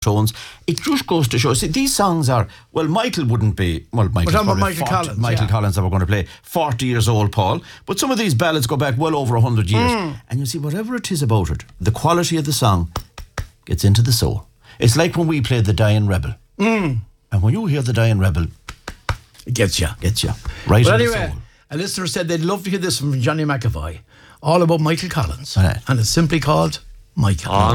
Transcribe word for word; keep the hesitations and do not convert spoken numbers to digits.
tones. It just goes to show. See, these songs are, well, Michael wouldn't be, well, Michael, about Michael forty, Collins, Michael yeah. Collins that we're going to play, forty years old, Paul. But some of these ballads go back well over one hundred years. Mm. And you see, whatever it is about it, the quality of the song gets into the soul. It's like when we played The Dying Rebel. Mm. And when you hear The Dying Rebel, it gets you. Gets you. Right but in anyway, the soul. a listener said they'd love to hear this from Johnny McAvoy, all about Michael Collins. Right. And it's simply called Michael.